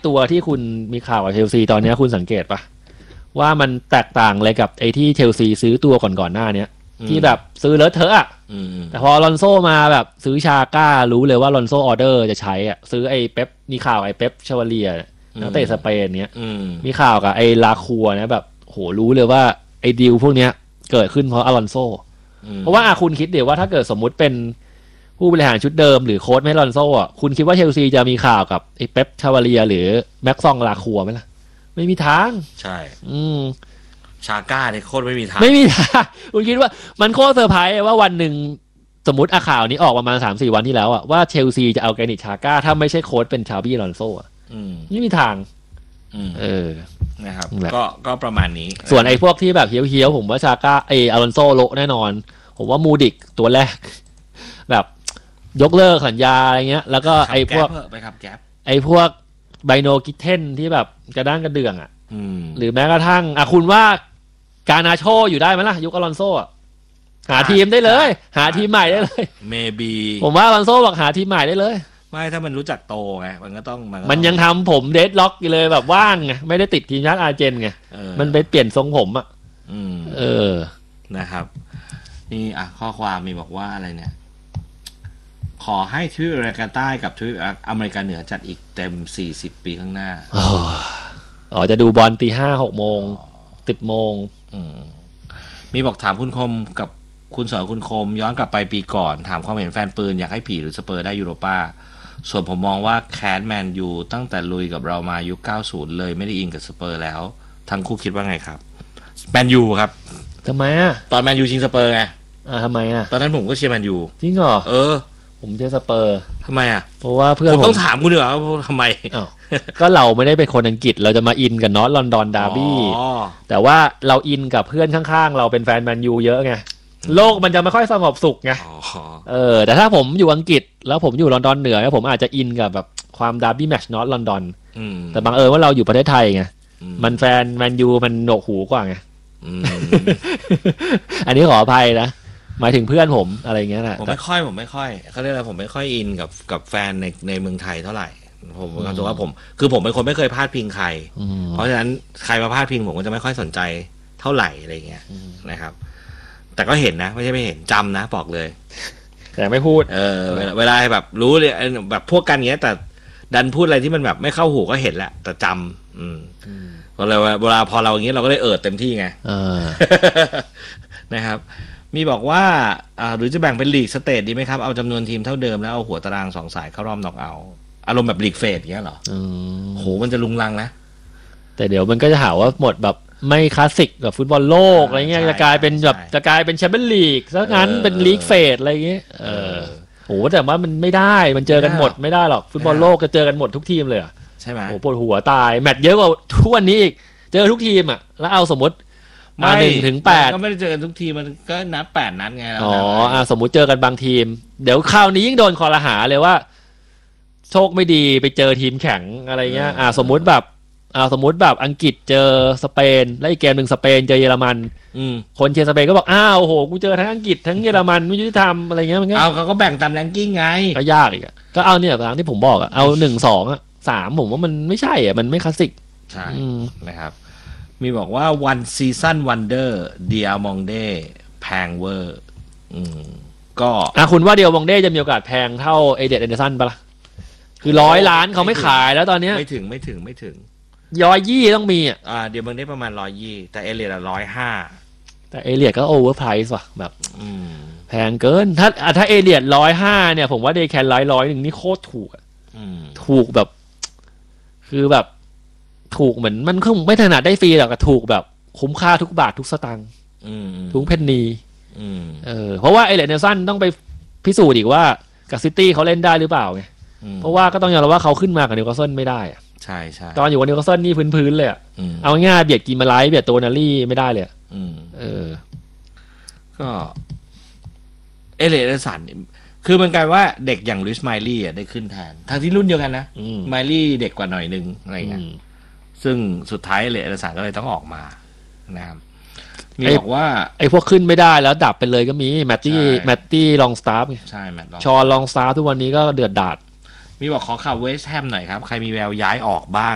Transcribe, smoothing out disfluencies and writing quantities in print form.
ตัวที่คุณมีข่าวกับเชลซีตอนนี้คุณสังเกตปะว่ามันแตกต่างเลยกับไอ้ที่เชลซีซื้อตัวก่อนหน้านี้ที่แบบซื้อเลอะเทอะอ่ะแต่พอลอนโซมาแบบซื้อชาก้ารู้เลยว่าลอนโซออเดอร์จะใช้อ่ะซื้อไอ้เป๊ปมีข่าวไอ้เป๊ปชาวาเลียนักเตะสเปนเนี้ยมีข่าวกับไอ้ลาคัวนะแบบโหรู้เลยว่าไอ้ดีลพวกเนี้ยเกิดขึ้นเพราะอลอนโซเพราะว่าคุณคิดเดี๋ยวว่าถ้าเกิดสมมุติเป็นผู้บริหารชุดเดิมหรือโค้ชไม่ลอนโซอ่ะคุณคิดว่าเชลซีจะมีข่าวกับไอ้เป๊ปชาวาเลียหรือแม็กซองลาคัวไหมล่ะไม่มีทางใช่ชาก้าเนี่ยโคตรไม่มีทางคุณคิดว่ามันโคตรเซอร์ไพรส์ว่าวันหนึ่งสมมติข่าวนี้ออกประมาณ 3-4 วันที่แล้วอ่ะว่าเชลซีจะเอาแกรนิตชาก้าถ้าไม่ใช่โค้ชเป็นชาบี้ลอนโซอ่ะไม่มีทางนะครับก็ประมาณนี้ส่วนไอ้พวกที่แบบเฮี้ยวๆผมว่าชาก้าไอ้อลอนโซโลแน่นอนผมว่ามูดิกตัวแรกแบบยกเลิกสัญญาอะไรเงี้ยแล้วก็ไอ้พวกไปขับแก๊ปไอ้พวกไบโนกิเทนที่แบบกระด้างกระเดื่องอ่ะหรือแม้กระทั่งคุณว่าการนาโชอยู่ได้ไหมล่ะยุคอลอนโซหาทีมได้เลยหาทีมใหม่ได้เลย maybe ผมว่าอลอนโซบอกหาทีมใหม่ได้เลยไม่ถ้ามันรู้จักโตไงมันก็ต้องมันยังทำผมเดดล็อกอยู่เลยแบบว่างไงไม่ได้ติดทีมชาติอาร์เจนไงมันไปเปลี่ยนทรงผมอ่ะนะครับนี่ข้อความมีบอกว่าอะไรเนี่ยขอให้ทวีปอเมริกาใต้กับทวีปอเมริกาเหนือจัดอีกเต็ม40 ปีข้างหน้าจะดูบอล 5-6 โมง 10 โมงมีบอกถามคุณคมกับคุณสอนคุณคมย้อนกลับไปปีก่อนถามความเห็นแฟนปืนอยากให้ผีหรือสเปอร์ได้ยูโรป้าส่วนผมมองว่าแคสแมนยูตั้งแต่ลุยกับเรามายุค90เลยไม่ได้อินกับสเปอร์แล้วทั้งคู่คิดว่าไงครับแมนยูครับทำไมอ่ะตอนแมนยูชิงสเปอร์ไงทำไมอ่ะตอนนั้นผมก็เชียร์แมนยูจริงเหรอผมเชียร์สเปอร์ทำไมอ่ะเพราะว่าเพื่อนผมต้องถามคุณเหรอทำไมก็เราไม่ได้เป็นคนอังกฤษเราจะมาอินกับนอร์ทลอนดอนดาร์บี้แต่ว่าเราอินกับเพื่อนข้างๆเราเป็นแฟนแมนยูเยอะไงโลกมันจะไม่ค่อยสงบสุขไงแต่ถ้าผมอยู่อังกฤษแล้วผมอยู่ลอนดอนเหนือผมอาจจะอินกับแบบความดาร์บี้แมตช์นอร์ทลอนดอนแต่บังเอิญว่าเราอยู่ประเทศไทยไงมันแฟนแมนยูมันโหนกหูกว่าไงอันนี้ขออภัยนะหมายถึงเพื่อนผมอะไรเงี้ยนะผมไม่ค่อยเขาเรียกอะไรผมไม่ค่อยอินกับแฟนในเมืองไทยเท่าไหร่ผมก็รู้ว่าผมเป็นคนไม่เคยพาดพิงใครเพราะฉะนั้นใครมาพาดพิงผมก็จะไม่ค่อยสนใจเท่าไหร่อะไรเงี้ยนะครับแต่ก็เห็นนะไม่ใช่ไม่เห็นจำนะบอกเลยแต่ไม่พูดเวลาแบบรู้เลยแบบพวกกันเงี้ยแต่ดันพูดอะไรที่มันแบบไม่เข้าหูก็เห็นแหละแต่จำเวลาพอเราอย่างเงี้ยเราก็ได้เต็มที่ไงนะครับมีบอกว่าหรือจะแบ่งเป็นลีกสเตจดีไหมครับเอาจำนวนทีมเท่าเดิมแล้วเอาหัวตาราง2 สายเข้ารอบน็อกเอาท์อารมณ์แบบลีกเฟสอย่างเงี้ยเหรอโหมันจะลุงลังนะแต่เดี๋ยวมันก็จะหาว่าหมดแบบไม่คลาสสิกแบบฟุตบอลโลกอะไรเงี้ยจะกลายเป็นแบบจะกลายเป็นแชมเปี้ยนลีกซะงั้นเป็นลีกเฟสอะไรเงี้ยโหแต่ว่ามันไม่ได้มันเจอกันหมดไม่ได้หรอกฟุตบอลโลกจะเจอกันหมดทุกทีมเลยใช่ไหมโหปวดหัวตายแมตช์เยอะกว่าทุกวันนี้อีกเจอทุกทีมแล้วเอาสมมติมา1-8 ก็ไม่ได้เจอกันทุกทีมันก็นัด8 นัดไงสมมุติเจอกันบางทีมเดี๋ยวคราวนี้ยิ่งโดนคอรหาเลยว่าโชคไม่ดีไปเจอทีมแข็งอะไรเงี้ยสมมุติแบบอังกฤษเจอสเปนแล้วอีกเกมหนึ่งสเปนเจอเยอรมันคนเชียร์สเปนก็บอกโอ้โหกูเจอทั้งอังกฤษทั้งเยอรมันไม่ยุติธรรมอะไรเงี้ยมันก็เขาก็แบ่งตามแรงกิ้งไงก็ยากอีกก็เอาเนี่ยตามที่ผมบอกเอา1-2-3ผมว่ามันไม่ใช่มันไม่คลาสสิกใช่นะครับมีบอกว่า one season wonder เดียมองเด้แพงเวอร์ก็คุณว่าเดียมองเด้จะมีโอกาสแพงเท่าเอเดนแอนเดอร์สันปะล่ะคือ100 ล้านเขาไม่ขายแล้วตอนนี้ไม่ถึง 120ต้องมีเดียมองเด้ประมาณ120แต่เอเลียด150 แต่เอเลียดก็โอเวอร์ไพรส์ว่ะแบบแพงเกินถ้าเอเลียด150เนี่ยผมว่าเดย์แคน100นี่โคตรถูกถูกแบบคือแบบถูกเหมือนมันคือไม่ถนัดได้ฟรีหรอกถูกแบบคุ้มค่าทุกบาททุกสตางค์ทุกเพนนีเพราะว่าไอเลนเนลสันต้องไปพิสูจน์อีกว่ากับซิตี้เขาเล่นได้หรือเปล่าไงเพราะว่าก็ต้องยอมรับว่าเขาขึ้นมากับนิวคาสเซิลไม่ได้ใช่ตอนอยู่กับนิวคาสเซิลนี่พื้นเลยเอาง่ายเบียดกินมาไลท์เบียดโตนารี่ไม่ได้เลยก็เอเลนสันคือมันกลายว่าเด็กอย่างลุยส์ไมลี่ได้ขึ้นแทนทั้งที่รุ่นเดียวกันนะไมลี่เด็กกว่าหน่อยนึงอะไรเงี้ยซึ่งสุดท้ายเลนสันก็เลยต้องออกมานะครับมีบอกว่าไอ้พวกขึ้นไม่ได้แล้วดับไปเลยก็มีแมตตี้ลองสตาร์ฟใช่แมตต์ชอนลองสตาร์ฟทุกวันนี้ก็เดือดดาดมีบอกขอข่าวเวสต์แฮมหน่อยครับใครมีแววย้ายออกบ้าง